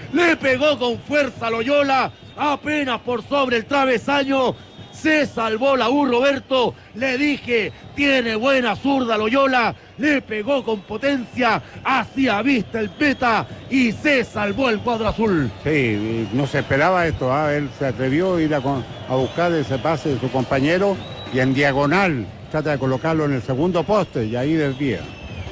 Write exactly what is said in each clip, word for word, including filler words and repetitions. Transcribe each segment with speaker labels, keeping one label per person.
Speaker 1: le pegó con fuerza Loyola, apenas por sobre el travesaño. Se salvó la U, Roberto. Le dije, tiene buena zurda Loyola. Le pegó con potencia, hacía vista el peta y se salvó el cuadro azul.
Speaker 2: Sí, no se esperaba esto, ¿eh? Él se atrevió a ir a, a buscar ese pase de su compañero y en diagonal trata de colocarlo en el segundo poste y ahí desvía.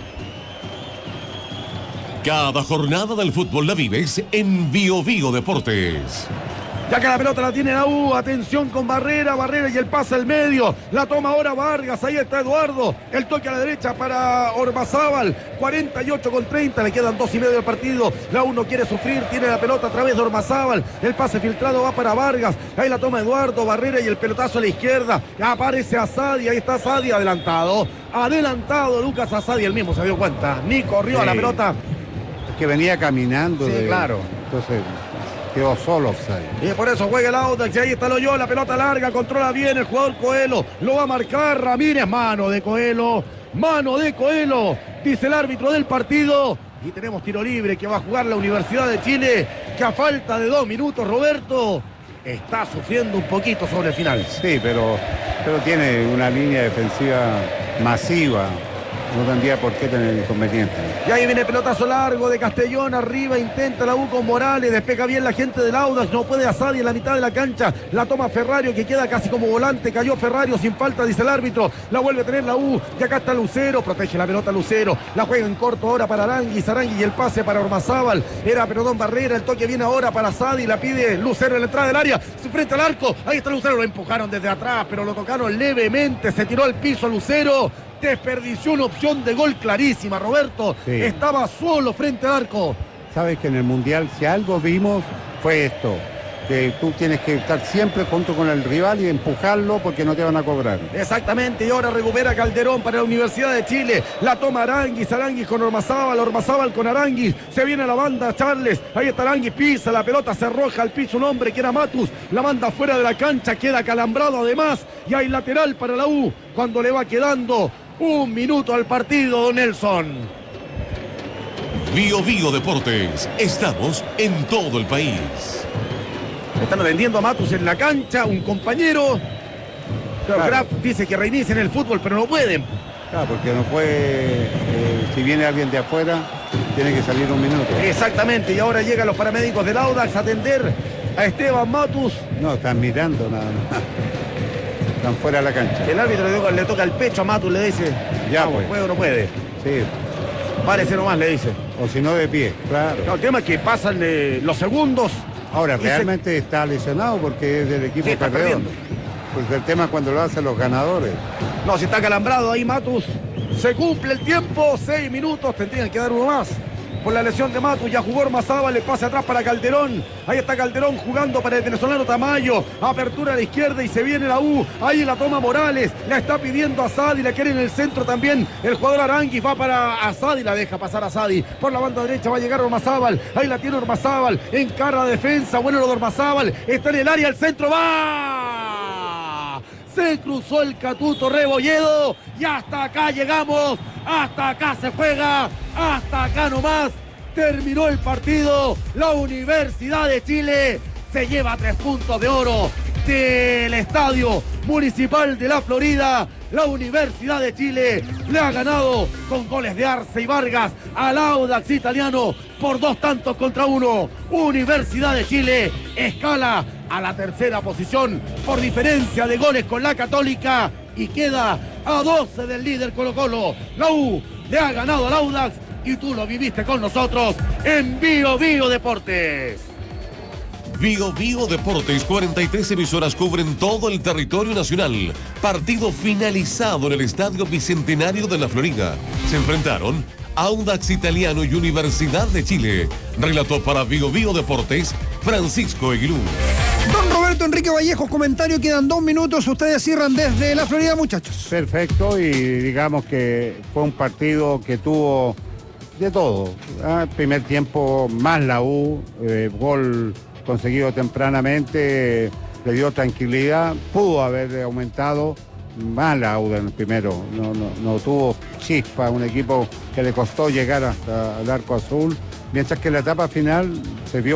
Speaker 3: Cada jornada del fútbol la vives en Bio Bio Deportes.
Speaker 1: Ya que la pelota la tiene la U, atención con Barrera, Barrera y el pase al medio, la toma ahora Vargas, ahí está Eduardo, el toque a la derecha para Ormazábal, cuarenta y ocho con treinta, le quedan dos y medio del partido, la U no quiere sufrir, tiene la pelota a través de Ormazábal, el pase filtrado va para Vargas, ahí la toma Eduardo, Barrera y el pelotazo a la izquierda, aparece Asadi, ahí está Asadi adelantado, adelantado Lucas Asadi, el mismo se dio cuenta, ni corrió sí. a la pelota.
Speaker 2: Es que venía caminando.
Speaker 1: Sí,
Speaker 2: de...
Speaker 1: claro.
Speaker 2: Entonces... quedó solo.
Speaker 1: Y por eso juega el Audax y ahí está Loyola, pelota larga, controla bien el jugador Coelho, lo va a marcar Ramírez, mano de Coelho, mano de Coelho, dice el árbitro del partido. Y tenemos tiro libre que va a jugar la Universidad de Chile, que a falta de dos minutos, Roberto, está sufriendo un poquito sobre el final.
Speaker 2: Sí, pero, pero tiene una línea defensiva masiva. No tendría por qué tener inconveniente.
Speaker 1: Y ahí viene el pelotazo largo de Castellón, arriba intenta la U con Morales, despega bien la gente del Audax, no puede Asadi en la mitad de la cancha, la toma Ferrario que queda casi como volante, cayó Ferrario sin falta, dice el árbitro, la vuelve a tener la U, y acá está Lucero, protege la pelota Lucero, la juega en corto ahora para Aranguis, Aranguis y el pase para Ormazábal, era perdón Barrera, el toque viene ahora para Asadi, la pide Lucero en la entrada del área, frente al arco, ahí está Lucero, lo empujaron desde atrás, pero lo tocaron levemente, se tiró al piso Lucero. Desperdició una opción de gol clarísima, Roberto. Sí. Estaba solo frente al arco.
Speaker 2: Sabes que en el Mundial, si algo vimos, fue esto. Que tú tienes que estar siempre junto con el rival y empujarlo porque no te van a cobrar.
Speaker 1: Exactamente, y ahora recupera Calderón para la Universidad de Chile. La toma Aranguis, Aranguis con Ormazábal, Ormazábal con Aranguis. Se viene la banda Charles. Ahí está Aranguis, pisa la pelota, se arroja al piso un hombre que era Matus. La manda fuera de la cancha, queda calambrado además. Y hay lateral para la U cuando le va quedando un minuto al partido, don Nelson.
Speaker 3: Bio Bio Deportes, estamos en todo el país.
Speaker 1: Están vendiendo a Matus en la cancha, un compañero. Claro. Graf dice que reinicien el fútbol, pero no pueden.
Speaker 2: Claro, porque no puede, eh, si viene alguien de afuera, tiene que salir un minuto.
Speaker 1: Exactamente, y ahora llegan los paramédicos del Audax a atender a Esteban Matus.
Speaker 2: No, están mirando nada más. Están fuera de la cancha.
Speaker 1: El árbitro le toca, le toca el pecho a Matus, le dice,
Speaker 2: ya
Speaker 1: vamos,
Speaker 2: pues.
Speaker 1: ¿puede o no puede?
Speaker 2: Sí.
Speaker 1: Párese nomás, le dice.
Speaker 2: O si no, de pie, claro.
Speaker 1: No, el tema es que pasan eh, los segundos.
Speaker 2: Ahora, realmente se... está lesionado porque es del equipo
Speaker 1: sí,
Speaker 2: perdedor. Pues el tema es cuando lo hacen los ganadores.
Speaker 1: No, si está calambrado ahí Matus. Se cumple el tiempo, seis minutos, tendrían que dar uno más. Por la lesión de Matus, ya jugó Ormazábal, le pasa atrás para Calderón. Ahí está Calderón jugando para el venezolano Tamayo. Apertura a la izquierda y se viene la U. Ahí la toma Morales, la está pidiendo a Asadi, la quiere en el centro también. El jugador Aranguis va para Asadi, la deja pasar a Asadi. Por la banda derecha va a llegar Ormazábal. Ahí la tiene Ormazábal, encara la defensa. Bueno, lo de Ormazábal, está en el área, el centro va. Se cruzó el Catuto Rebolledo y hasta acá llegamos, hasta acá se juega, hasta acá nomás terminó el partido. La Universidad de Chile se lleva tres puntos de oro del Estadio Municipal de la Florida. La Universidad de Chile le ha ganado con goles de Arce y Vargas al Audax italiano por dos tantos contra uno. Universidad de Chile escala a la tercera posición por diferencia de goles con la Católica y queda a doce del líder Colo-Colo. La U le ha ganado al Audax y tú lo viviste con nosotros en Bio Bio Deportes.
Speaker 3: Bio Bio Deportes, cuarenta y tres emisoras cubren todo el territorio nacional. Partido finalizado en el Estadio Bicentenario de la Florida. Se enfrentaron Audax Italiano y Universidad de Chile. Relató para Bio Bio Deportes Francisco Eguilú.
Speaker 4: Don Roberto Enrique Vallejo, comentario, quedan dos minutos, ustedes cierran desde la Florida, muchachos.
Speaker 2: Perfecto, y digamos que fue un partido que tuvo de todo. ¿eh? Primer tiempo más la U, eh, gol conseguido tempranamente, le dio tranquilidad, pudo haber aumentado más la U en el primero, no, no, no tuvo chispa, un equipo que le costó llegar hasta el arco azul, mientras que en la etapa final se vio